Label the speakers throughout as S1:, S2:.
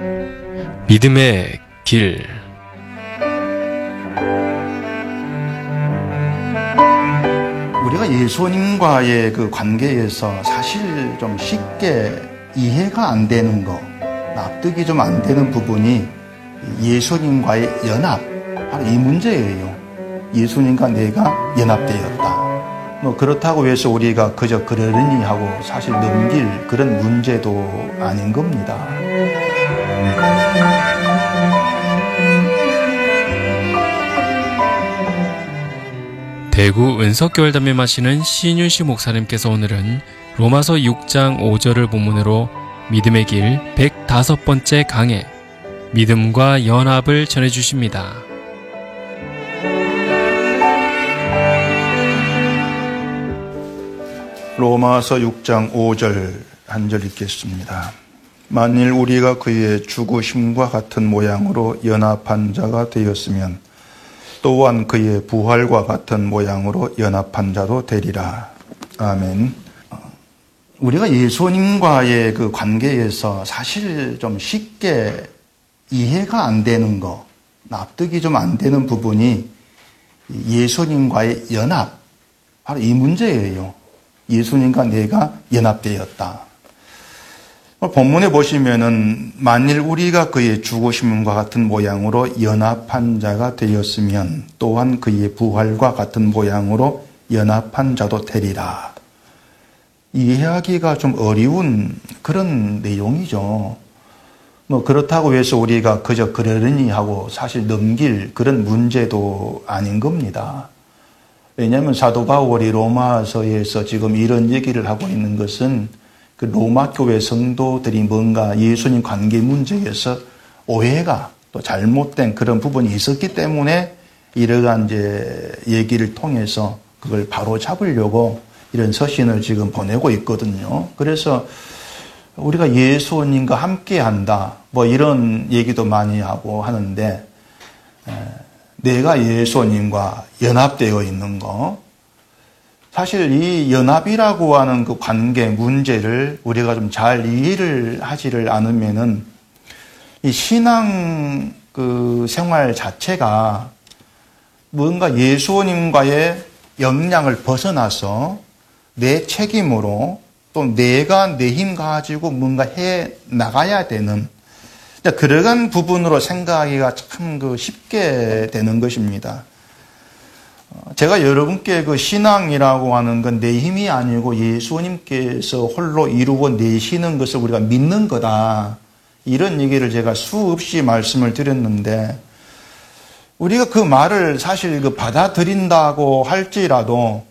S1: 믿음의 길.
S2: 우리가 예수님과의 그 관계에서 사실 좀 쉽게 이해가 안 되는 거, 납득이 좀 안 되는 부분이 예수님과의 연합, 바로 이 문제예요. 예수님과 내가 연합되었다. 그렇다고 해서 우리가 그저 그러려니 하고 사실 넘길 그런 문제도 아닌 겁니다.
S1: 대구 은석교회 담임하시는 신윤시 목사님께서 오늘은 로마서 6장 5절을 본문으로 믿음의 길 105번째 강해, 믿음과 연합을 전해주십니다.
S2: 로마서 6장 5절 한 절 읽겠습니다. 만일 우리가 그의 죽으심과 같은 모양으로 연합한 자가 되었으면 또한 그의 부활과 같은 모양으로 연합한 자도 되리라. 아멘. 우리가 예수님과의 그 관계에서 사실 좀 쉽게 이해가 안 되는 거, 납득이 좀 안 되는 부분이 예수님과의 연합, 바로 이 문제예요. 예수님과 내가 연합되었다. 본문에 보시면은 만일 우리가 그의 죽으심과 같은 모양으로 연합한 자가 되었으면 또한 그의 부활과 같은 모양으로 연합한 자도 되리라. 이해하기가 좀 어려운 그런 내용이죠. 그렇다고 해서 우리가 그저 그러려니 하고 사실 넘길 그런 문제도 아닌 겁니다. 왜냐하면 사도 바울이 로마서에서 지금 이런 얘기를 하고 있는 것은 그 로마 교회 성도들이 뭔가 예수님 관계 문제에서 오해가 또 잘못된 그런 부분이 있었기 때문에 이러한 이제 얘기를 통해서 그걸 바로 잡으려고 이런 서신을 지금 보내고 있거든요. 그래서 우리가 예수님과 함께 한다, 이런 얘기도 많이 하고 하는데, 내가 예수님과 연합되어 있는 거, 사실 이 연합이라고 하는 그 관계 문제를 우리가 좀 잘 이해를 하지를 않으면은 이 신앙 그 생활 자체가 뭔가 예수님과의 역량을 벗어나서 내 책임으로 또 내가 내 힘 가지고 뭔가 해 나가야 되는 그러한 부분으로 생각하기가 참 쉽게 되는 것입니다. 제가 여러분께 그 신앙이라고 하는 건 내 힘이 아니고 예수님께서 홀로 이루어 내시는 것을 우리가 믿는 거다. 이런 얘기를 제가 수없이 말씀을 드렸는데, 우리가 그 말을 사실 받아들인다고 할지라도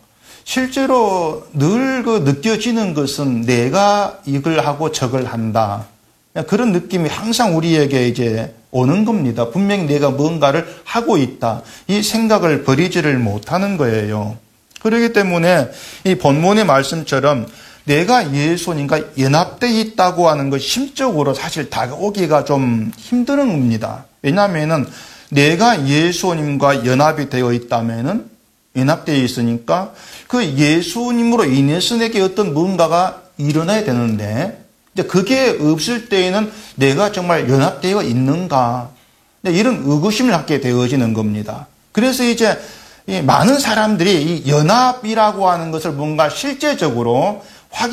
S2: 실제로 늘 느껴지는 것은 내가 이걸 하고 저걸 한다. 그런 느낌이 항상 우리에게 이제 오는 겁니다. 분명히 내가 뭔가를 하고 있다. 이 생각을 버리지를 못하는 거예요. 그렇기 때문에 이 본문의 말씀처럼 내가 예수님과 연합되어 있다고 하는 것 심적으로 사실 다가오기가 좀 힘든 겁니다. 왜냐하면은 내가 예수님과 연합이 되어 있다면은 연합되어 있으니까 그 예수님으로 인해서 내게 어떤 뭔가가 일어나야 되는데 그게 없을 때에는 내가 정말 연합되어 있는가? 이런 의구심을 갖게 되어지는 겁니다. 그래서 이제 많은 사람들이 이 연합이라고 하는 것을 뭔가 실제적으로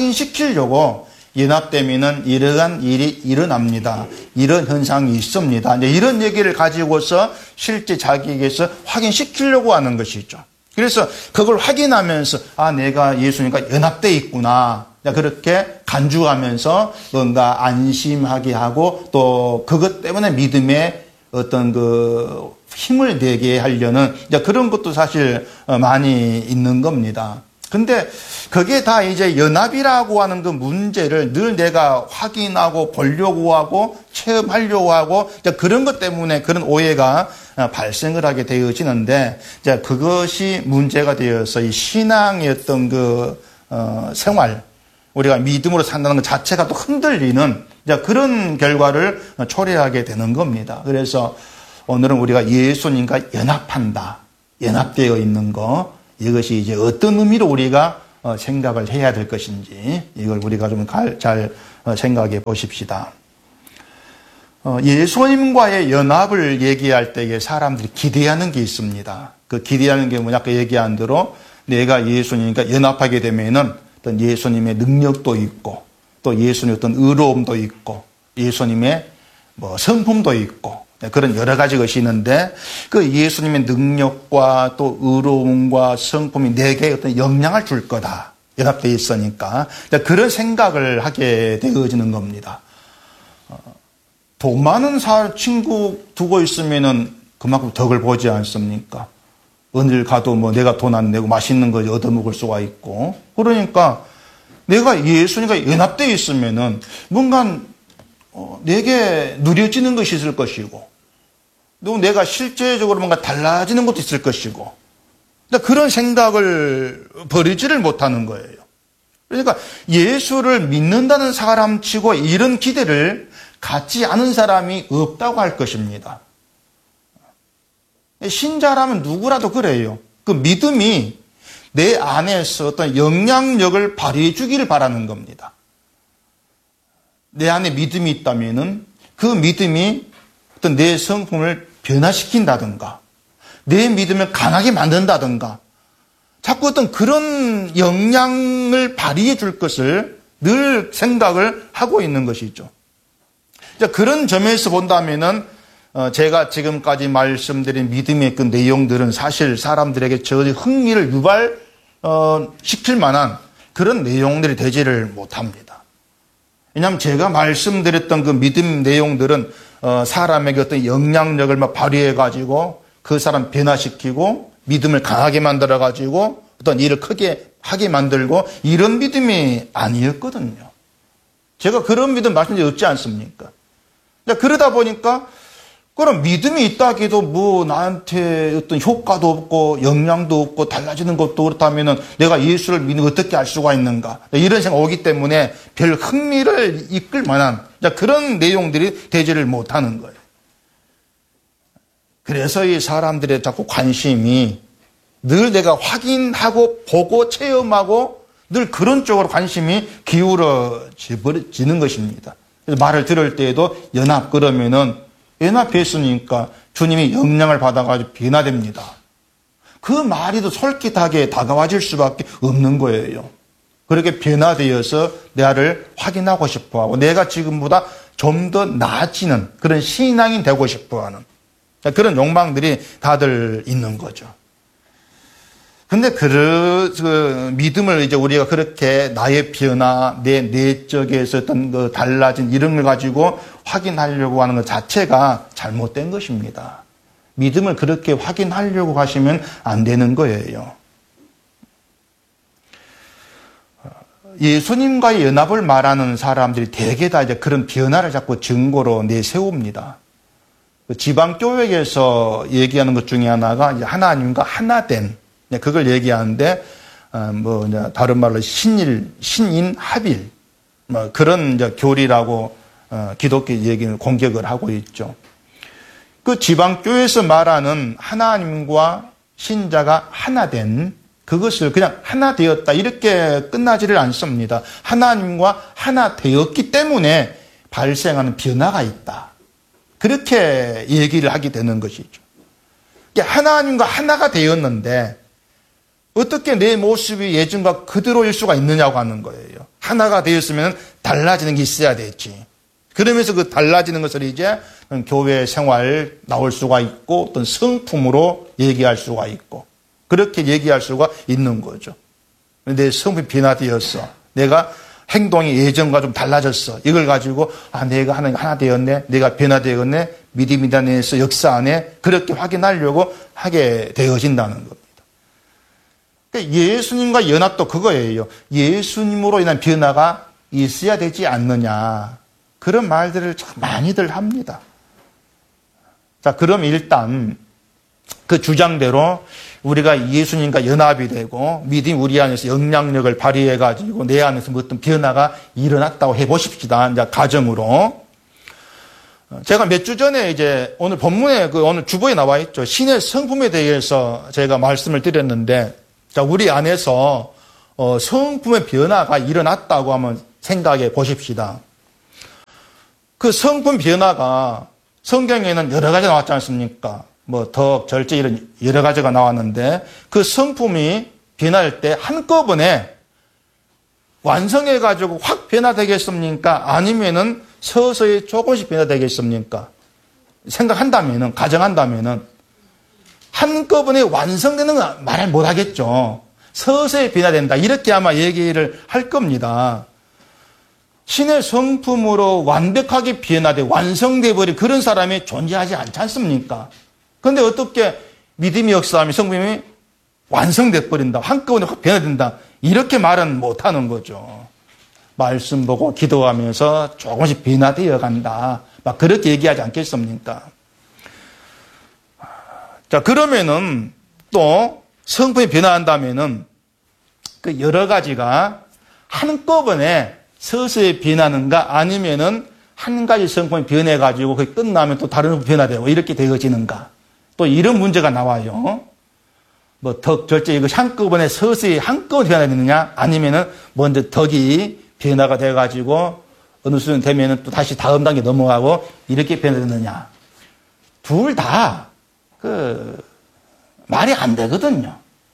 S2: 확인시키려고 연합되면은 이러한 일이 일어납니다. 이런 현상이 있습니다. 이런 얘기를 가지고서 실제 자기에게서 확인시키려고 하는 것이죠. 그래서 그걸 확인하면서 내가 예수님과 연합되어 있구나. 그렇게 간주하면서 뭔가 안심하게 하고 또 그것 때문에 믿음에 어떤 그 힘을 내게 하려는 그런 것도 사실 많이 있는 겁니다. 근데 그게 다 이제 연합이라고 하는 그 문제를 늘 내가 확인하고 보려고 하고 체험하려고 하고 그런 것 때문에 그런 오해가 발생을 하게 되어지는데 그것이 문제가 되어서 이 신앙의 어떤 그 생활, 우리가 믿음으로 산다는 것 자체가 또 흔들리는 그런 결과를 초래하게 되는 겁니다. 그래서 오늘은 우리가 예수님과 연합한다, 연합되어 있는 것, 이것이 이제 어떤 의미로 우리가 생각을 해야 될 것인지 이걸 우리가 좀 잘 생각해 보십시다. 예수님과의 연합을 얘기할 때에 사람들이 기대하는 게 있습니다. 그 기대하는 게 뭐냐? 아까 얘기한 대로 내가 예수님과 연합하게 되면은 어떤 예수님의 능력도 있고 또 예수님의 어떤 의로움도 있고 예수님의 성품도 있고 그런 여러 가지 것이 있는데 그 예수님의 능력과 또 의로움과 성품이 내게 어떤 영향을 줄 거다. 연합되어 있으니까 그런 생각을 하게 되어지는 겁니다. 돈 많은 친구 두고 있으면은 그만큼 덕을 보지 않습니까? 어딜 가도 내가 돈 안 내고 맛있는 거 얻어먹을 수가 있고 그러니까 내가 예수님과 연합되어 있으면은 뭔가 내게 누려지는 것이 있을 것이고 또 내가 실제적으로 뭔가 달라지는 것도 있을 것이고 그런 생각을 버리지를 못하는 거예요. 그러니까 예수를 믿는다는 사람치고 이런 기대를 갖지 않은 사람이 없다고 할 것입니다. 신자라면 누구라도 그래요. 그 믿음이 내 안에서 어떤 영향력을 발휘해 주기를 바라는 겁니다. 내 안에 믿음이 있다면은 그 믿음이 어떤 내 성품을 변화시킨다든가 내 믿음을 강하게 만든다든가 자꾸 어떤 그런 영향을 발휘해 줄 것을 늘 생각을 하고 있는 것이죠. 그런 점에서 본다면은 제가 지금까지 말씀드린 믿음의 그 내용들은 사실 사람들에게 전혀 흥미를 유발시킬 만한 그런 내용들이 되지를 못합니다. 왜냐하면 제가 말씀드렸던 그 믿음 내용들은 사람에게 어떤 영향력을 발휘해가지고 그 사람 변화시키고 믿음을 강하게 만들어가지고 어떤 일을 크게 하게 만들고 이런 믿음이 아니었거든요. 제가 그런 믿음 말씀드린 적 없지 않습니까? 그러다 보니까 그럼 믿음이 있다기도 나한테 어떤 효과도 없고 영향도 없고 달라지는 것도 그렇다면은 내가 예수를 믿는 걸 어떻게 알 수가 있는가 이런 생각이 오기 때문에 별 흥미를 이끌 만한 그런 내용들이 되지를 못하는 거예요. 그래서 이 사람들의 자꾸 관심이 늘 내가 확인하고 보고 체험하고 늘 그런 쪽으로 관심이 기울어지는 것입니다. 그래서 말을 들을 때에도 연합 그러면은 연합했으니까 주님이 영향을 받아가지고 변화됩니다. 그 말이 더 솔깃하게 다가와질 수밖에 없는 거예요. 그렇게 변화되어서 나를 확인하고 싶어하고 내가 지금보다 좀 더 나아지는 그런 신앙이 되고 싶어하는 그런 욕망들이 다들 있는 거죠. 근데 그 믿음을 이제 우리가 그렇게 나의 변화, 내 내적에서 어떤 그 달라진 이런 걸 가지고 확인하려고 하는 것 자체가 잘못된 것입니다. 믿음을 그렇게 확인하려고 하시면 안 되는 거예요. 예수님과의 연합을 말하는 사람들이 대개 다 이제 그런 변화를 자꾸 증거로 내세웁니다. 지방교회에서 얘기하는 것 중에 하나가 이제 하나님과 하나된 그걸 얘기하는데 다른 말로 신인 합일 그런 이제 교리라고 기독교 얘기는 공격을 하고 있죠. 그 지방교회에서 말하는 하나님과 신자가 하나된 그것을 그냥 하나 되었다 이렇게 끝나지를 않습니다. 하나님과 하나 되었기 때문에 발생하는 변화가 있다. 그렇게 얘기를 하게 되는 것이죠. 하나님과 하나가 되었는데 어떻게 내 모습이 예전과 그대로일 수가 있느냐고 하는 거예요. 하나가 되었으면 달라지는 게 있어야 되지. 그러면서 그 달라지는 것을 이제 교회 생활 나올 수가 있고 어떤 성품으로 얘기할 수가 있고 그렇게 얘기할 수가 있는 거죠. 내 성품이 변화되었어. 내가 행동이 예전과 좀 달라졌어. 이걸 가지고 내가 하나 되었네. 내가 변화되었네. 믿음이 내에서 역사 안에 그렇게 확인하려고 하게 되어진다는 겁니다. 그러니까 예수님과 연합도 그거예요. 예수님으로 인한 변화가 있어야 되지 않느냐. 그런 말들을 참 많이들 합니다. 자, 그럼 일단 그 주장대로 우리가 예수님과 연합이 되고 믿음이 우리 안에서 영향력을 발휘해가지고 내 안에서 어떤 변화가 일어났다고 해보십시다. 이제 가정으로. 제가 몇 주 전에 이제 오늘 본문에 오늘 주보에 나와 있죠. 신의 성품에 대해서 제가 말씀을 드렸는데 자, 우리 안에서 성품의 변화가 일어났다고 한번 생각해 보십시다. 그 성품 변화가 성경에는 여러 가지 나왔지 않습니까? 뭐 덕, 절제 이런 여러 가지가 나왔는데 그 성품이 변할 때 한꺼번에 완성해가지고 확 변화되겠습니까? 아니면은 서서히 조금씩 변화되겠습니까? 생각한다면은, 가정한다면은 한꺼번에 완성되는 건 말 못하겠죠. 서서히 변화된다. 이렇게 아마 얘기를 할 겁니다. 신의 성품으로 완벽하게 변화돼 완성돼 버린 그런 사람이 존재하지 않지 않습니까? 그런데 어떻게 믿음이 역사하면 성품이 완성돼 버린다. 한꺼번에 확 변화된다. 이렇게 말은 못하는 거죠. 말씀 보고 기도하면서 조금씩 변화되어 간다. 막 그렇게 얘기하지 않겠습니까? 자, 그러면은 또 성품이 변화한다면은 그 여러 가지가 한꺼번에 서서히 변하는가 아니면은 한 가지 성품이 변해가지고 그게 끝나면 또 다른 성품이 변화되고 이렇게 되어지는가. 또 이런 문제가 나와요. 뭐 덕, 절제 이것이 한꺼번에 서서히 한꺼번에 변화되느냐 아니면은 먼저 덕이 변화가 돼가지고 어느 수준 되면은 또 다시 다음 단계 넘어가고 이렇게 변화되느냐. 둘 다 말이 안 되거든요.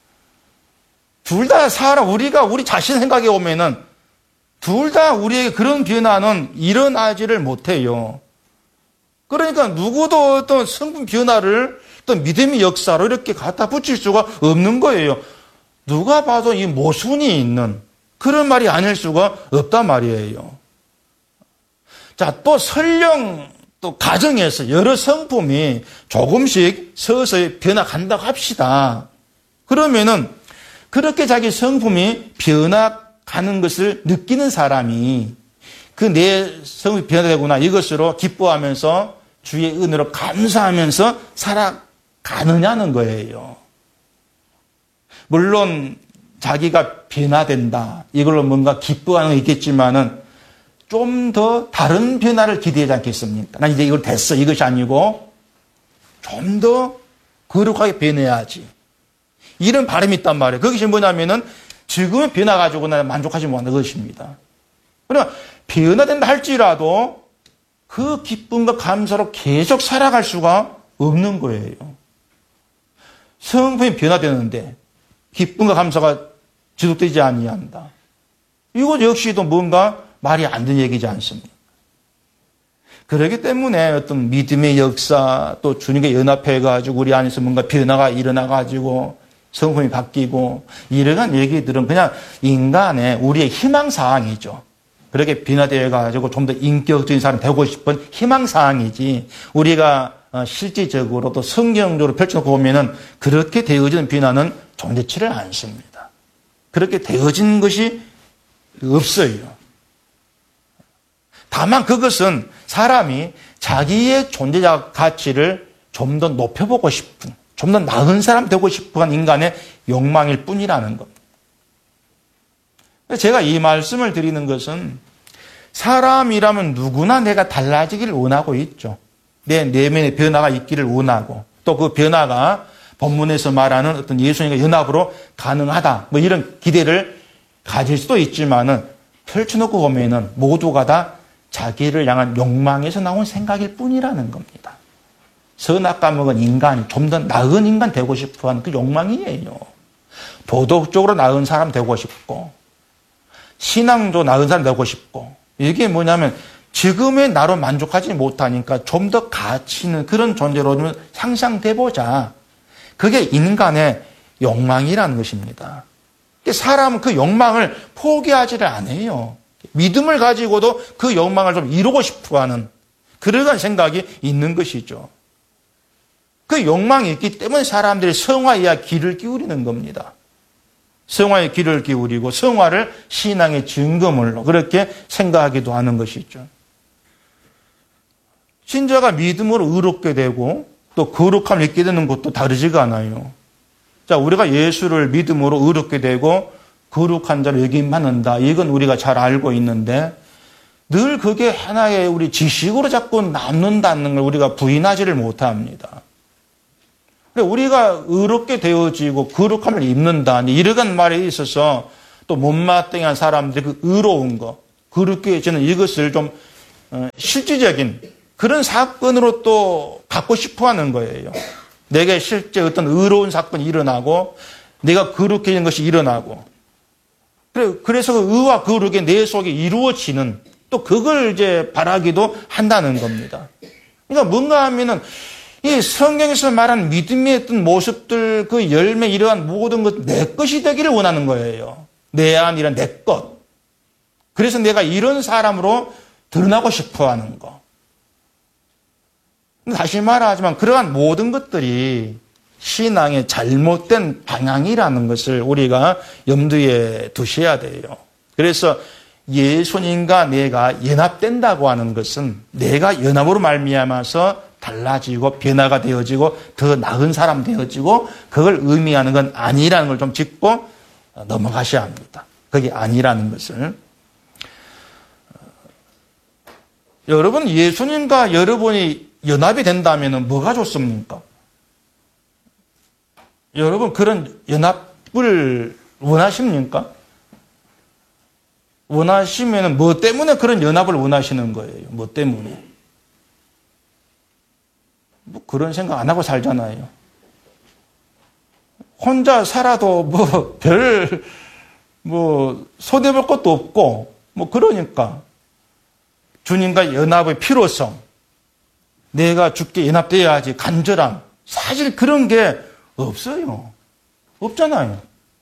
S2: 둘 다 우리 자신 생각해 보면은 둘 다 우리에게 그런 변화는 일어나지를 못해요. 그러니까 누구도 어떤 성품 변화를 어떤 믿음의 역사로 이렇게 갖다 붙일 수가 없는 거예요. 누가 봐도 이 모순이 있는 그런 말이 아닐 수가 없단 말이에요. 자, 또 설령 또 가정에서 여러 성품이 조금씩 서서히 변화간다고 합시다. 그러면은 그렇게 자기 성품이 변화가는 것을 느끼는 사람이 그 내 성품이 변화되구나 이것으로 기뻐하면서 주의 은혜로 감사하면서 살아가느냐는 거예요. 물론 자기가 변화된다 이걸로 뭔가 기뻐하는 게 있겠지만은 좀 더 다른 변화를 기대하지 않겠습니까? 난 이제 이걸 됐어 이것이 아니고 좀 더 거룩하게 변해야지. 이런 바람이 있단 말이에요. 그것이 뭐냐면은 지금의 변화 가지고 나는 만족하지 못하는 것입니다. 그러나 변화된다 할지라도 그 기쁨과 감사로 계속 살아갈 수가 없는 거예요. 성품이 변화되는데 기쁨과 감사가 지속되지 아니한다. 이것 역시도 뭔가 말이 안 되는 얘기지 않습니까? 그렇기 때문에 어떤 믿음의 역사 또 주님과 연합해가지고 우리 안에서 뭔가 변화가 일어나가지고 성품이 바뀌고 이러한 얘기들은 그냥 인간의 우리의 희망사항이죠. 그렇게 변화되어가지고 좀 더 인격적인 사람이 되고 싶은 희망사항이지 우리가 실질적으로 또 성경적으로 펼쳐놓고 보면은 그렇게 되어지는 변화는 존재치를 않습니다. 그렇게 되어진 것이 없어요. 다만 그것은 사람이 자기의 존재적 가치를 좀 더 높여보고 싶은 좀 더 나은 사람 되고 싶은 인간의 욕망일 뿐이라는 겁니다. 제가 이 말씀을 드리는 것은 사람이라면 누구나 내가 달라지기를 원하고 있죠. 내 내면의 변화가 있기를 원하고 또 그 변화가 본문에서 말하는 어떤 예수님과 연합으로 가능하다. 뭐 이런 기대를 가질 수도 있지만은 펼쳐놓고 보면은 모두가 다 자기를 향한 욕망에서 나온 생각일 뿐이라는 겁니다. 선악과 먹은 인간, 좀 더 나은 인간 되고 싶어 하는 그 욕망이에요. 도덕적으로 나은 사람 되고 싶고, 신앙도 나은 사람 되고 싶고, 이게 뭐냐면 지금의 나로 만족하지 못하니까 좀 더 가치 있는 그런 존재로 좀 상상돼보자. 그게 인간의 욕망이라는 것입니다. 사람은 그 욕망을 포기하지를 않아요. 믿음을 가지고도 그 욕망을 좀 이루고 싶어 하는 그러한 생각이 있는 것이죠. 그 욕망이 있기 때문에 사람들이 성화에 귀를 기울이는 겁니다. 성화에 귀를 기울이고 성화를 신앙의 증거물로 그렇게 생각하기도 하는 것이죠. 신자가 믿음으로 의롭게 되고 또 거룩함을 잊게 되는 것도 다르지가 않아요. 자, 우리가 예수를 믿음으로 의롭게 되고 거룩한 자로 여김받는다. 이건 우리가 잘 알고 있는데 늘 그게 하나의 우리 지식으로 자꾸 남는다는 걸 우리가 부인하지를 못합니다. 우리가 의롭게 되어지고 거룩함을 입는다. 이러한 말에 있어서 또 못마땅한 사람들이 그 의로운 거, 거룩해지는 이것을 좀 실질적인 그런 사건으로 또 갖고 싶어 하는 거예요. 내게 실제 어떤 의로운 사건이 일어나고 내가 거룩해진 것이 일어나고 그래서 그 의와 거룩이 내 속에 이루어지는 또 그걸 이제 바라기도 한다는 겁니다. 그러니까 뭔가 하면은 이 성경에서 말한 믿음의 어떤 모습들 그 열매 이러한 모든 것 내 것이 되기를 원하는 거예요. 내 안이란 내 것. 그래서 내가 이런 사람으로 드러나고 싶어 하는 거. 다시 말하지만 그러한 모든 것들이 신앙의 잘못된 방향이라는 것을 우리가 염두에 두셔야 돼요. 그래서 예수님과 내가 연합된다고 하는 것은 내가 연합으로 말미암아서 달라지고 변화가 되어지고 더 나은 사람 되어지고 그걸 의미하는 건 아니라는 걸 좀 짚고 넘어가셔야 합니다. 그게 아니라는 것을. 여러분, 예수님과 여러분이 연합이 된다면 뭐가 좋습니까? 여러분, 그런 연합을 원하십니까? 원하시면 뭐 때문에 그런 연합을 원하시는 거예요? 뭐 때문에? 뭐 그런 생각 안 하고 살잖아요. 혼자 살아도 손해볼 것도 없고, 그러니까. 주님과 연합의 필요성, 내가 주께 연합되어야지 간절함, 사실 그런 게 없어요. 없잖아요.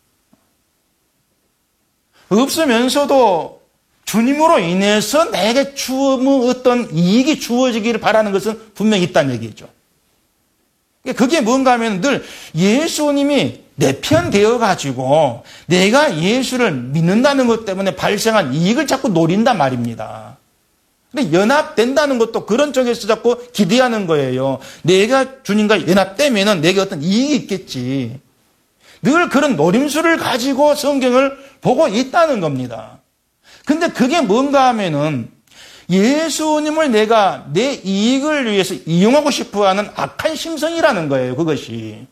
S2: 없으면서도 주님으로 인해서 내게 어떤 이익이 주어지기를 바라는 것은 분명히 있다는 얘기죠. 그게 뭔가 하면 늘 예수님이 내 편 되어가지고 내가 예수를 믿는다는 것 때문에 발생한 이익을 자꾸 노린단 말입니다. 근데 연합된다는 것도 그런 쪽에서 자꾸 기대하는 거예요. 내가 주님과 연합되면 내게 어떤 이익이 있겠지. 늘 그런 노림수를 가지고 성경을 보고 있다는 겁니다. 근데 그게 뭔가 하면은 예수님을 내가 내 이익을 위해서 이용하고 싶어 하는 악한 심성이라는 거예요, 그것이.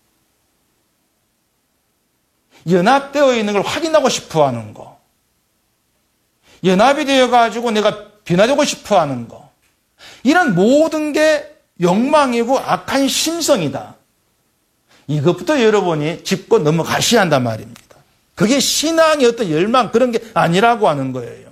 S2: 연합되어 있는 걸 확인하고 싶어 하는 거. 연합이 되어가지고 내가 변화되고 싶어 하는 거. 이런 모든 게 욕망이고 악한 심성이다. 이것부터 여러분이 짚고 넘어가셔야 한단 말입니다. 그게 신앙의 어떤 열망 그런 게 아니라고 하는 거예요.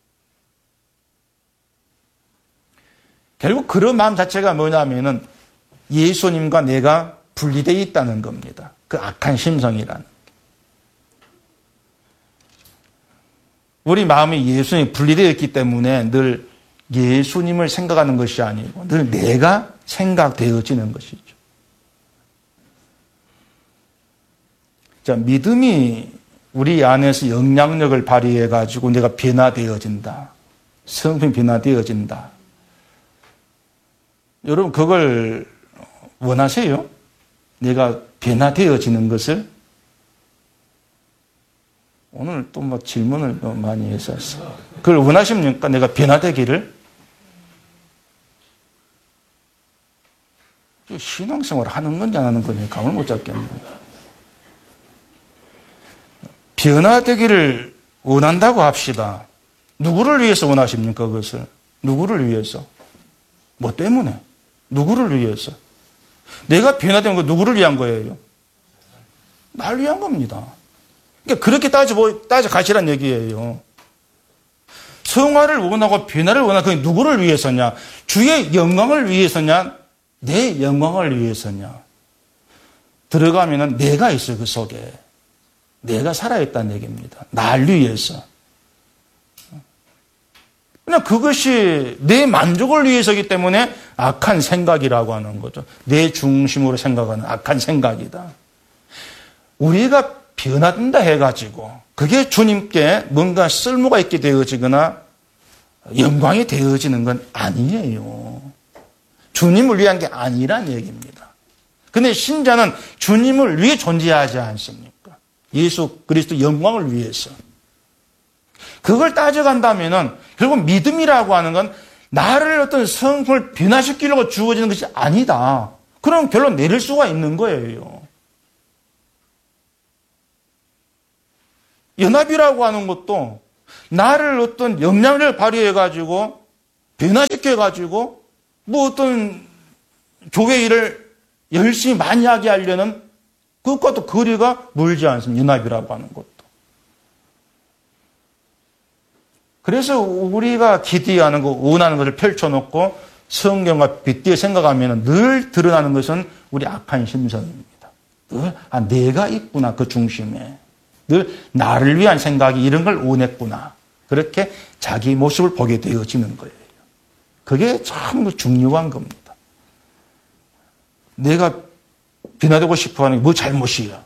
S2: 결국 그런 마음 자체가 뭐냐면은 예수님과 내가 분리되어 있다는 겁니다. 그 악한 심성이라는. 우리 마음이 예수님이 분리되어 있기 때문에 늘 예수님을 생각하는 것이 아니고 늘 내가 생각되어지는 것이죠. 자, 믿음이 우리 안에서 영향력을 발휘해 가지고 내가 변화되어진다. 성품이 변화되어진다. 여러분 그걸 원하세요? 내가 변화되어지는 것을? 오늘 또 질문을 많이 했었어요. 그걸 원하십니까? 내가 변화되기를? 신앙생활 하는 건지 안 하는 건지 감을 못 잡겠네요. 변화되기를 원한다고 합시다. 누구를 위해서 원하십니까? 그것을? 누구를 위해서? 뭐 때문에? 누구를 위해서? 내가 변화된 거 누구를 위한 거예요? 날 위한 겁니다. 그러니까 그렇게 따져가시란 얘기예요. 성화를 원하고 변화를 원하고 그게 누구를 위해서냐? 주의 영광을 위해서냐? 내 영광을 위해서냐? 들어가면은 내가 있어요, 그 속에. 내가 살아있다는 얘기입니다. 날 위해서. 그냥 그것이 내 만족을 위해서이기 때문에 악한 생각이라고 하는 거죠. 내 중심으로 생각하는 악한 생각이다. 우리가 변화된다 해가지고 그게 주님께 뭔가 쓸모가 있게 되어지거나 영광이 되어지는 건 아니에요. 주님을 위한 게 아니란 얘기입니다. 근데 신자는 주님을 위해 존재하지 않습니까? 예수 그리스도 영광을 위해서. 그걸 따져간다면은 결국 믿음이라고 하는 건 나를 어떤 성품을 변화시키려고 주어지는 것이 아니다. 그럼 결론 내릴 수가 있는 거예요. 연합이라고 하는 것도 나를 어떤 영향력을 발휘해가지고 변화시켜가지고 뭐 어떤 교회 일을 열심히 많이 하게 하려는 그것과도 거리가 멀지 않습니다. 연합이라고 하는 것도. 그래서 우리가 기대하는 거, 원하는 것을 펼쳐놓고 성경과 빗대어 생각하면 늘 드러나는 것은 우리 악한 심성입니다. 늘, 내가 있구나, 그 중심에. 늘 나를 위한 생각이 이런 걸 원했구나. 그렇게 자기 모습을 보게 되어지는 거예요. 그게 참 중요한 겁니다. 내가 변화되고 싶어 하는 게 뭐 잘못이야.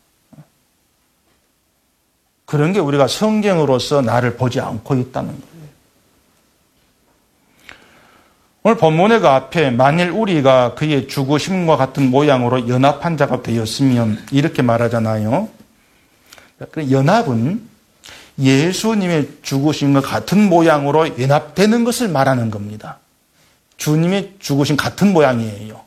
S2: 그런 게 우리가 성경으로서 나를 보지 않고 있다는 거예요. 오늘 본문의 그 앞에 만일 우리가 그의 죽으심과 같은 모양으로 연합한 자가 되었으면 이렇게 말하잖아요. 연합은 예수님의 죽으심과 같은 모양으로 연합되는 것을 말하는 겁니다. 주님의 죽으심 같은 모양이에요.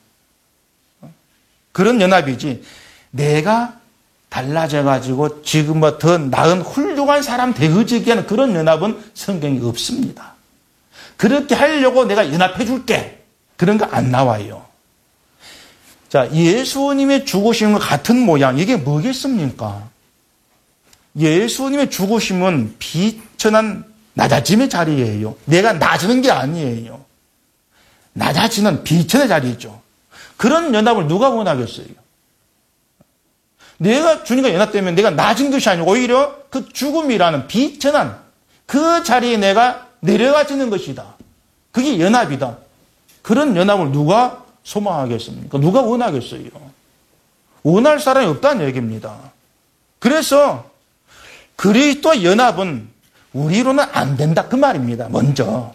S2: 그런 연합이지 내가 달라져가지고 지금보다 더 나은 훌륭한 사람 되어지게 하는 그런 연합은 성경에 없습니다. 그렇게 하려고 내가 연합해 줄게. 그런 거 안 나와요. 자, 예수님의 죽으심과 같은 모양, 이게 뭐겠습니까? 예수님의 죽으심은 비천한 낮아짐의 자리예요. 내가 낮은 게 아니에요. 낮아지는 비천의 자리죠. 그런 연합을 누가 원하겠어요? 내가 주님과 연합되면 내가 낮은 것이 아니고 오히려 그 죽음이라는 비천한 그 자리에 내가 내려가지는 것이다. 그게 연합이다. 그런 연합을 누가 소망하겠습니까? 누가 원하겠어요? 원할 사람이 없다는 얘기입니다. 그래서 그리스도 연합은 우리로는 안 된다. 그 말입니다. 먼저.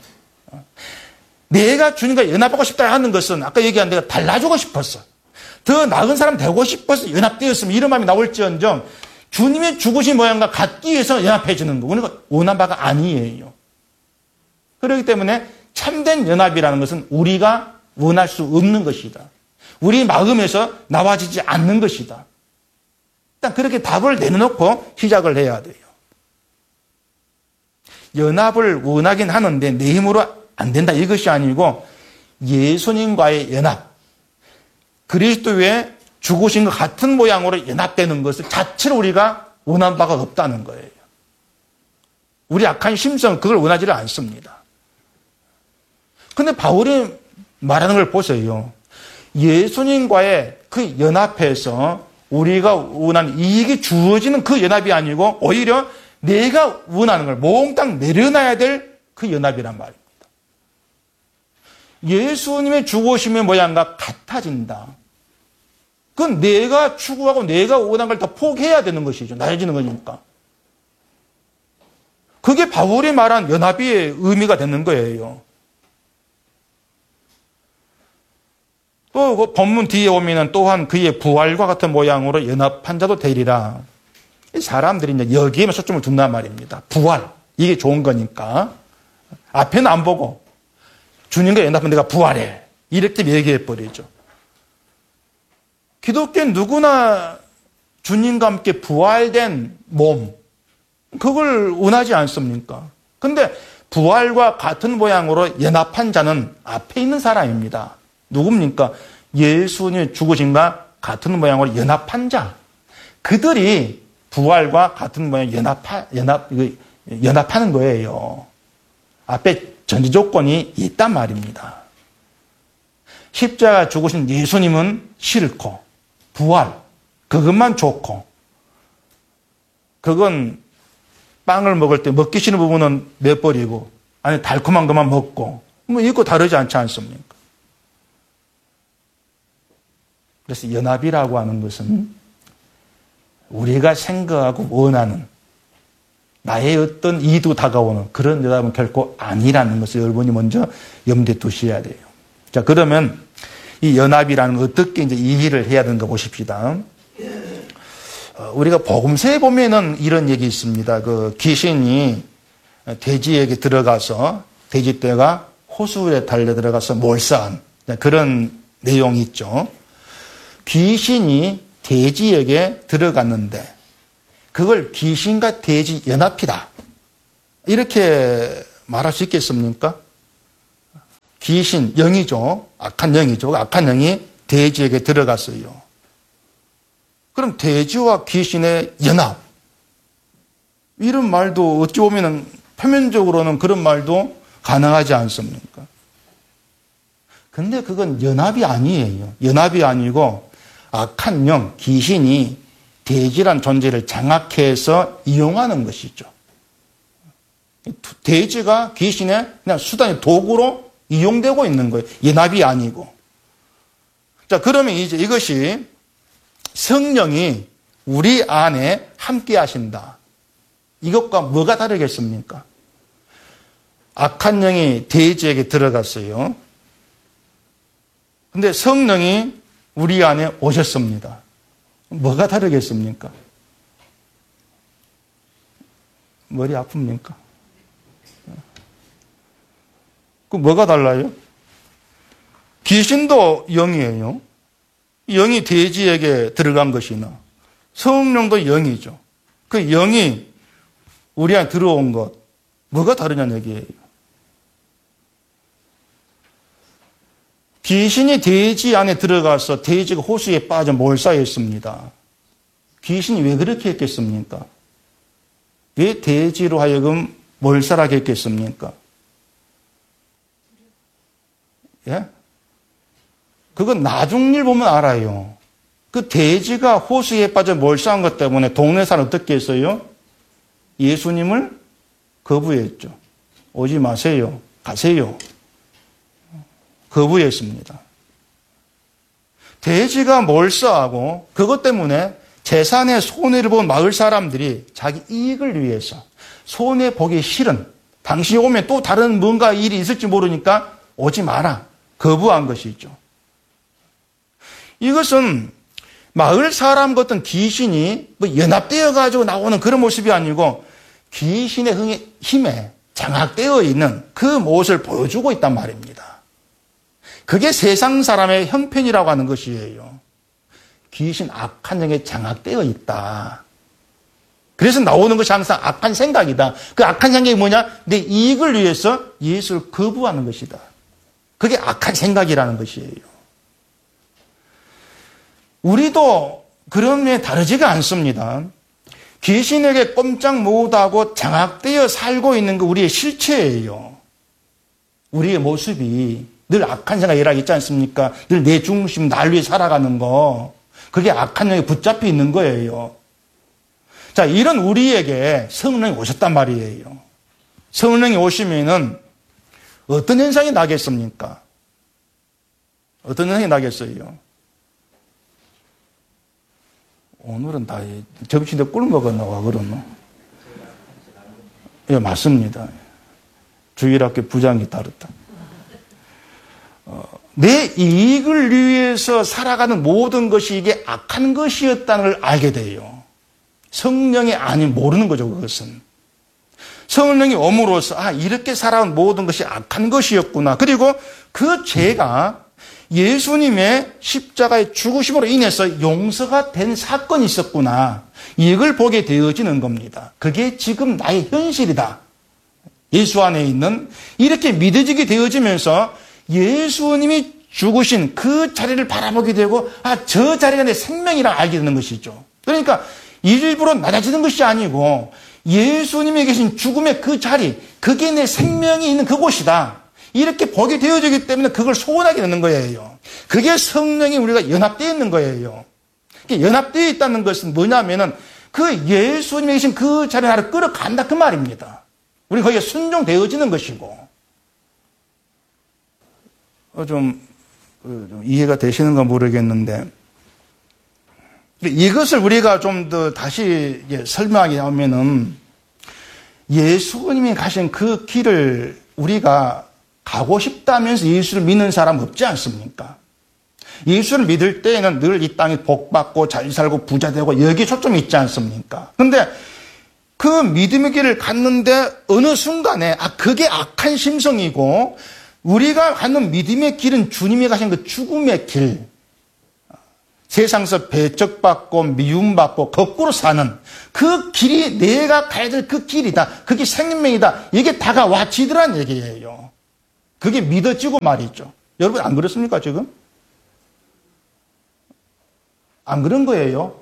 S2: 내가 주님과 연합하고 싶다 하는 것은 아까 얘기한 내가 달라지고 싶었어. 더 나은 사람 되고 싶어서 연합되었으면 이런 마음이 나올지언정 주님의 죽으신 모양과 같기 위해서 연합해지는 거. 우리가 원한 바가 아니에요. 그렇기 때문에 참된 연합이라는 것은 우리가 원할 수 없는 것이다. 우리 마음에서 나와지지 않는 것이다. 일단 그렇게 답을 내놓고 시작을 해야 돼요. 연합을 원하긴 하는데 내 힘으로 안 된다 이것이 아니고 예수님과의 연합, 그리스도의 죽으신 것 같은 모양으로 연합되는 것을 자체로 우리가 원한 바가 없다는 거예요. 우리 악한 심성은 그걸 원하지를 않습니다. 근데 바울이 말하는 걸 보세요. 예수님과의 그 연합에서 우리가 원하는 이익이 주어지는 그 연합이 아니고 오히려 내가 원하는 걸 몽땅 내려놔야 될 그 연합이란 말입니다. 예수님의 죽으심의 모양과 같아진다. 그건 내가 추구하고 내가 원하는 걸 다 포기해야 되는 것이죠. 나아지는 거니까. 그게 바울이 말한 연합의 의미가 되는 거예요. 또 그 본문 뒤에 오면은 또한 그의 부활과 같은 모양으로 연합한 자도 되리라. 사람들이 이제 여기에만 초점을 둔단 말입니다. 부활. 이게 좋은 거니까. 앞에는 안 보고 주님과 연합하면 내가 부활해. 이렇게 얘기해 버리죠. 기독교는 누구나 주님과 함께 부활된 몸, 그걸 원하지 않습니까? 근데 부활과 같은 모양으로 연합한 자는 앞에 있는 사람입니다. 누굽니까? 예수님의 죽으심과 같은 모양으로 연합한 자. 그들이 부활과 같은 모양 연합하는 거예요. 앞에 전제 조건이 있단 말입니다. 십자가 죽으신 예수님은 싫고, 부활, 그것만 좋고, 그건 빵을 먹을 때 먹기 싫은 부분은 내버리고, 안에 달콤한 것만 먹고, 뭐 이거 다르지 않지 않습니까? 그래서 연합이라고 하는 것은 우리가 생각하고 원하는 나의 어떤 이도 다가오는 그런 연합은 결코 아니라는 것을 여러분이 먼저 염두에 두셔야 돼요. 자, 그러면 이 연합이라는 걸 어떻게 이제 이해를 해야 되는가 보십시다. 우리가 복음서에 보면은 이런 얘기 있습니다. 그 귀신이 돼지에게 들어가서 돼지떼가 호수에 달려 들어가서 몰사한 그런 내용이 있죠. 귀신이 돼지에게 들어갔는데 그걸 귀신과 돼지 연합이다. 이렇게 말할 수 있겠습니까? 귀신, 영이죠. 악한 영이죠. 악한 영이 돼지에게 들어갔어요. 그럼 돼지와 귀신의 연합. 이런 말도 어찌 보면 표면적으로는 그런 말도 가능하지 않습니까? 근데 그건 연합이 아니에요. 연합이 아니고 악한 영, 귀신이 돼지란 존재를 장악해서 이용하는 것이죠. 돼지가 귀신의 그냥 수단의 도구로 이용되고 있는 거예요. 연합이 아니고. 자, 그러면 이제 이것이 성령이 우리 안에 함께 하신다. 이것과 뭐가 다르겠습니까? 악한 영이 돼지에게 들어갔어요. 근데 성령이 우리 안에 오셨습니다. 뭐가 다르겠습니까? 머리 아픕니까? 그 뭐가 달라요? 귀신도 영이에요. 영이 돼지에게 들어간 것이나 성령도 영이죠. 그 영이 우리 안에 들어온 것 뭐가 다르냐는 얘기예요. 귀신이 돼지 안에 들어가서 돼지가 호수에 빠져 몰살했습니다. 귀신이 왜 그렇게 했겠습니까? 왜 돼지로 하여금 몰살하게 했겠습니까? 예? 그건 나중 일 보면 알아요. 그 돼지가 호수에 빠져 몰살한 것 때문에 동네 사람 어떻게 했어요? 예수님을 거부했죠. 오지 마세요. 가세요. 거부했습니다. 돼지가 몰살하고 그것 때문에 재산에 손해를 본 마을 사람들이 자기 이익을 위해서 손해보기 싫은 당신이 오면 또 다른 뭔가 일이 있을지 모르니까 오지 마라. 거부한 것이죠. 이것은 마을 사람 같은 귀신이 연합되어 가지고 나오는 그런 모습이 아니고 귀신의 힘에 장악되어 있는 그 모습을 보여주고 있단 말입니다. 그게 세상 사람의 형편이라고 하는 것이에요. 귀신 악한 영에 장악되어 있다. 그래서 나오는 것이 항상 악한 생각이다. 그 악한 생각이 뭐냐? 내 이익을 위해서 예수를 거부하는 것이다. 그게 악한 생각이라는 것이에요. 우리도 그런 게 다르지가 않습니다. 귀신에게 꼼짝 못하고 장악되어 살고 있는 게 우리의 실체예요. 우리의 모습이 늘 악한 생각이 일하고 있지 않습니까? 늘 내 중심, 날 위해 살아가는 거. 그게 악한 영에 붙잡혀 있는 거예요. 자, 이런 우리에게 성령이 오셨단 말이에요. 성령이 오시면은 어떤 현상이 나겠습니까? 어떤 현상이 나겠어요? 오늘은 다 점심때 꿀 먹었나 와 그러노? 예, 맞습니다. 주일학교 부장이 다르다. 내 이익을 위해서 살아가는 모든 것이 이게 악한 것이었다는 걸 알게 돼요. 성령이 아닌 모르는 거죠, 그것은. 성령이 옴으로써 이렇게 살아온 모든 것이 악한 것이었구나. 그리고 그 죄가 예수님의 십자가의 죽으심으로 인해서 용서가 된 사건이 있었구나. 이걸 보게 되어지는 겁니다. 그게 지금 나의 현실이다. 예수 안에 있는 이렇게 믿어지게 되어지면서 예수님이 죽으신 그 자리를 바라보게 되고 저 자리가 내 생명이라 알게 되는 것이죠. 그러니까 일부러 낮아지는 것이 아니고 예수님이 계신 죽음의 그 자리, 그게 내 생명이 있는 그곳이다. 이렇게 보게 되어지기 때문에 그걸 소원하게 되는 거예요. 그게 성령이 우리가 연합되어 있는 거예요. 연합되어 있다는 것은 뭐냐면은 그 예수님이 계신 그 자리에 나를 끌어간다 그 말입니다. 우리 거기에 순종되어지는 것이고. 좀 이해가 되시는가 모르겠는데 이것을 우리가 좀 더 다시 설명하게 하면은 예수님이 가신 그 길을 우리가 가고 싶다면서 예수를 믿는 사람 없지 않습니까? 예수를 믿을 때에는 늘 이 땅에 복받고 잘 살고 부자 되고 여기에 초점이 있지 않습니까? 근데 그 믿음의 길을 갔는데 어느 순간에 그게 악한 심성이고 우리가 가는 믿음의 길은 주님이 가신 그 죽음의 길, 세상에서 배척받고 미움받고 거꾸로 사는 그 길이 내가 가야 될 그 길이다. 그게 생명이다. 이게 다가와지더란 얘기예요. 그게 믿어지고 말이죠. 여러분 안 그렇습니까 지금? 안 그런 거예요?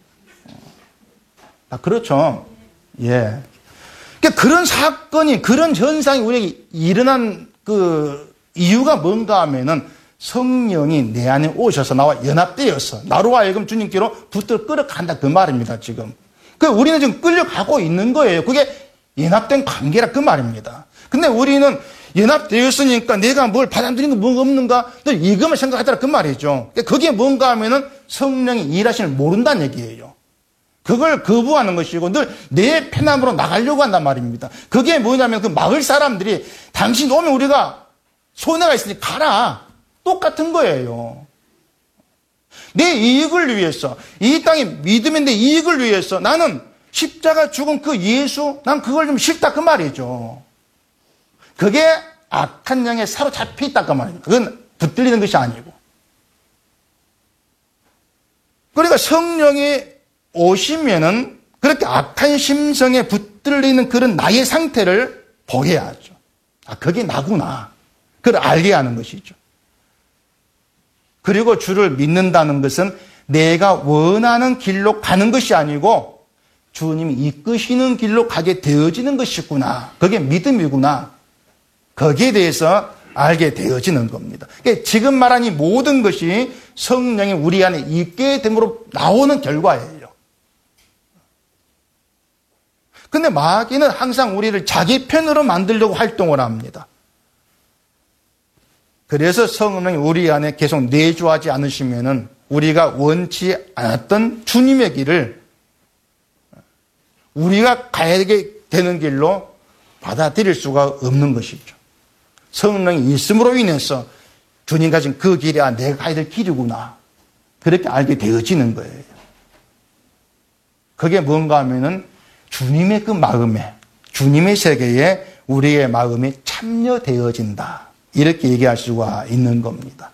S2: 아, 그렇죠. 예. 그러니까 그런 사건이, 그런 현상이 우리에게 일어난 그 이유가 뭔가 하면은 성령이 내 안에 오셔서 나와 연합되어서 나로 하여금 주님께로 붙들어 끌어간다 그 말입니다 지금. 그 우리는 지금 끌려가고 있는 거예요. 그게 연합된 관계라 그 말입니다. 근데 우리는 연합되었으니까 내가 뭘 받아들이는 거 뭐가 없는가? 늘 이것만 생각하더라 그 말이죠. 그게 뭔가 하면은 성령이 일하시는 걸 모른다는 얘기예요. 그걸 거부하는 것이고 늘 내 편함으로 나가려고 한단 말입니다. 그게 뭐냐면 그 마을 사람들이 당신 오면 우리가 손해가 있으니 가라. 똑같은 거예요. 내 이익을 위해서, 이 땅의 믿음의 내 이익을 위해서 나는 십자가 죽은 그 예수, 난 그걸 좀 싫다 그 말이죠. 그게 악한 영에 사로잡혀 있다 그 말입니다. 그건 붙들리는 것이 아니고. 그러니까 성령이 오시면은 그렇게 악한 심성에 붙들리는 그런 나의 상태를 보여야죠. 아, 그게 나구나. 그걸 알게 하는 것이죠. 그리고 주를 믿는다는 것은 내가 원하는 길로 가는 것이 아니고 주님이 이끄시는 길로 가게 되어지는 것이구나. 그게 믿음이구나. 거기에 대해서 알게 되어지는 겁니다. 그러니까 지금 말한 이 모든 것이 성령이 우리 안에 있게 됨으로 나오는 결과예요. 근데 마귀는 항상 우리를 자기 편으로 만들려고 활동을 합니다. 그래서 성령이 우리 안에 계속 내주하지 않으시면은 우리가 원치 않았던 주님의 길을 우리가 가야게 되는 길로 받아들일 수가 없는 것이죠. 성령이 있음으로 인해서 주님 가진 그 길이 내가 가야 될 길이구나. 그렇게 알게 되어지는 거예요. 그게 뭔가 하면은 주님의 그 마음에, 주님의 세계에 우리의 마음이 참여되어진다. 이렇게 얘기할 수가 있는 겁니다.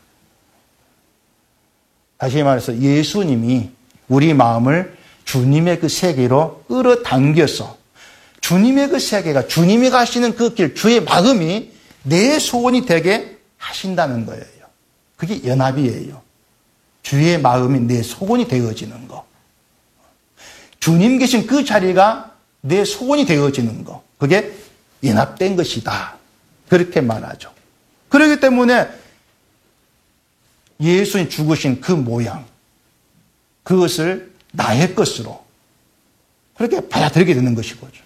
S2: 다시 말해서 예수님이 우리 마음을 주님의 그 세계로 끌어당겨서 주님의 그 세계가 주님이 가시는 그 길, 주의 마음이 내 소원이 되게 하신다는 거예요. 그게 연합이에요. 주의 마음이 내 소원이 되어지는 거. 주님 계신 그 자리가 내 소원이 되어지는 거. 그게 연합된 것이다. 그렇게 말하죠. 그렇기 때문에 예수님 죽으신 그 모양, 그것을 나의 것으로 그렇게 받아들이게 되는 것이거죠.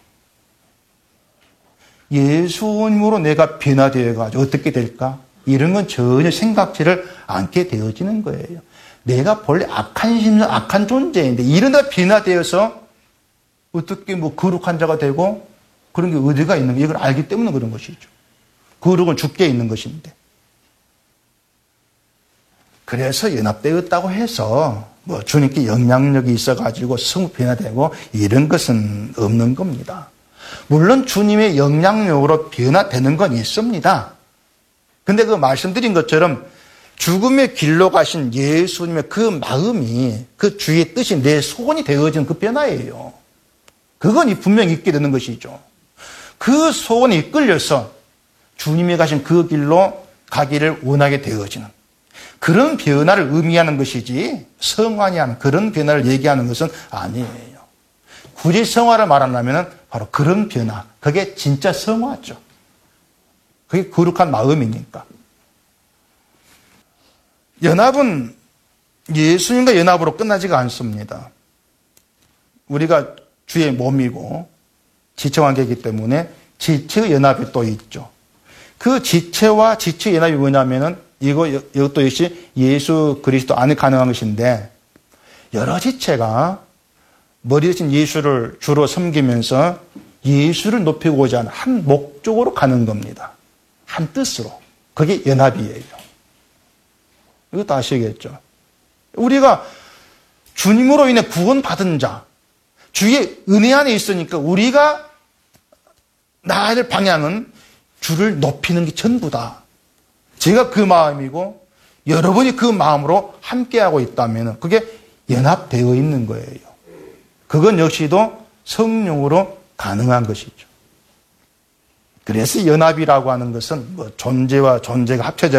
S2: 예수님으로 내가 변화되어가지고 어떻게 될까? 이런 건 전혀 생각지를 않게 되어지는 거예요. 내가 본래 악한 심성, 악한 존재인데 이러다 변화되어서 어떻게 거룩한 자가 되고 그런 게 어디가 있는 가 이걸 알기 때문에 그런 것이죠. 거룩은 주께 있는 것인데. 그래서 연합되었다고 해서 주님께 영향력이 있어가지고 성부 변화되고 이런 것은 없는 겁니다. 물론 주님의 영향력으로 변화되는 건 있습니다. 근데 그 말씀드린 것처럼 죽음의 길로 가신 예수님의 그 마음이 그 주의 뜻이 내 소원이 되어지는 그 변화예요. 그건 분명히 있게 되는 것이죠. 그 소원에 이끌려서 주님이 가신 그 길로 가기를 원하게 되어지는 그런 변화를 의미하는 것이지 성화니 하는 그런 변화를 얘기하는 것은 아니에요. 굳이 성화를 말하려면 바로 그런 변화, 그게 진짜 성화죠. 그게 거룩한 마음이니까. 연합은 예수님과 연합으로 끝나지가 않습니다. 우리가 주의 몸이고 지체관계이기 때문에 지체의 연합이 또 있죠. 그 지체와 지체의 연합이 뭐냐면은 이것도 역시 예수 그리스도 안에 가능한 것인데 여러 지체가 머리 대신 예수를 주로 섬기면서 예수를 높이고자 하는 한 목적으로 가는 겁니다. 한 뜻으로. 그게 연합이에요. 이것도 아시겠죠? 우리가 주님으로 인해 구원받은 자, 주의 은혜 안에 있으니까 우리가 나아야 될 방향은 주를 높이는 게 전부다. 제가 그 마음이고 여러분이 그 마음으로 함께하고 있다면 그게 연합되어 있는 거예요. 그건 역시도 성령으로 가능한 것이죠. 그래서 연합이라고 하는 것은 뭐 존재와 존재가 합쳐져